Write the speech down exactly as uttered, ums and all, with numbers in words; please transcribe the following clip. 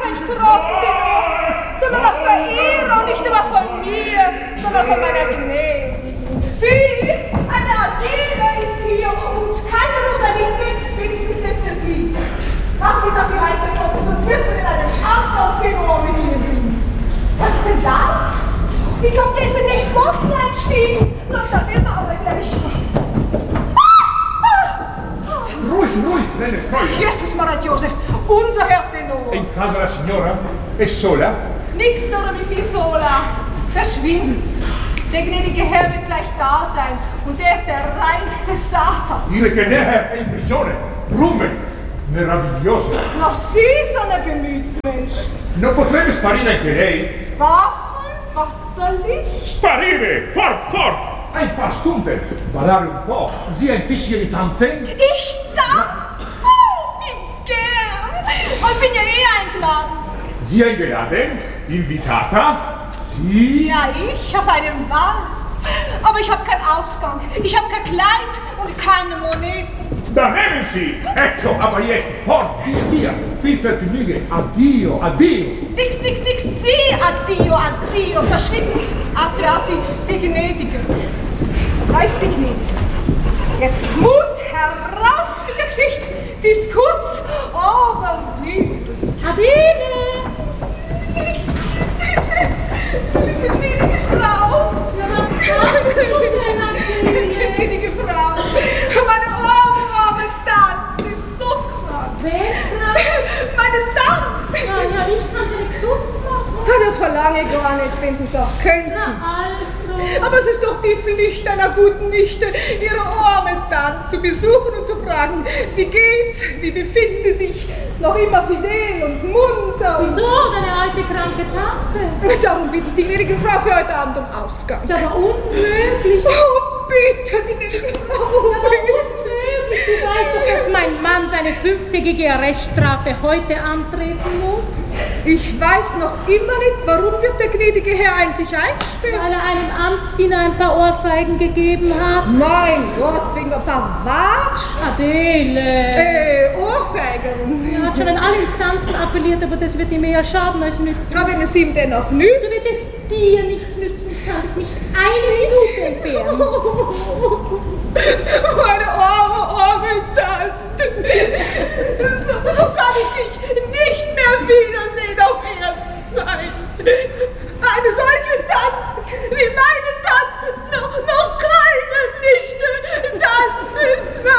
kein Strassentenor, sondern auch Verehrer, nicht immer von mir, sondern von meiner Gnädigen. Sie, eine Adele ist hier und keine Rosalinde, wenigstens nicht für Sie. Machen Sie, dass Sie weiterkommen, sonst wird man in einem anderen Tenor mit Ihnen singen. Was ist denn das? Ich glaube, der ist in den Boden einstiegen. Doch, da wird er aber gleich. Ruhig, ruhig, nelle storie. Jesus Maria Joseph, unser Herr Tenor. In casa la signora? È sola? Nix oder wie viel sola. Verschwind's. Der gnädige Herr wird gleich da sein. Und der ist der reinste Satan. Dire che der Herr è in prigione. Rume. Meraviglioso. Noch Sie, so ein Gemütsmensch. Non potrebbe sparire anche lei? Was, Hans? Was soll ich? Sparire! Fort, fort! Ein paar Stunden. Ballare un po'. Sie ein bisschen tanzen? Ich tanz? Oh, wie gern. Und bin ja eh eingeladen. Sie eingeladen? Invitata? Sie? Ja, ich auf einem Ball. Aber ich habe keinen Ausgang. Ich habe kein Kleid und keine Moneten. Da nehmen Sie! Ecco, aber jetzt fort, via, via. Viel Vergnügen. Addio, addio. Nix, nix, nix. Sie, addio, addio. Verschwinden's. Assi, assi, die Gnädige. Da ist die Gnädige. Jetzt Mut, heraus mit der Geschichte. Sie ist kurz, aber lieb. Adele! Die gnädige Frau. Ja, was machst du denn, Adele? Die gnädige Frau. Meine arme, arme Tante ist so krank. Wer krank? Meine Tante. Ja, ja, ich kann sie nicht gesund machen. Das verlange ich gar nicht, wenn Sie es auch könnten. Na also. Aber es ist doch die Pflicht einer guten Nichte, ihre arme Tante zu besuchen und zu fragen, wie geht's, wie befinden Sie sich, noch immer fidel und munter. Wieso, deine alte kranke Tante? Darum bitte ich die gnädige Frau für heute Abend um Ausgang. Ja, aber unmöglich. Oh, bitte, gnädige Frau, Aber bitte. unmöglich. Du weißt doch, dass mein Mann seine fünftägige Arreststrafe heute antreten muss. Ich weiß noch immer nicht, warum wird der gnädige Herr eigentlich eingesperrt? Weil er einem Amtsdiener ein paar Ohrfeigen gegeben hat. Mein Gott, wegen ein paar Watsch. Adele! Äh, Ohrfeigen. Er hat schon an alle Instanzen appelliert, aber das wird ihm eher schaden als nützen. Aber wenn es ihm denn noch nützt. So wird es dir nichts nützen. Ich kann dich nicht eine Minute entbehren. Meine arme, arme Tante. So, so kann ich nicht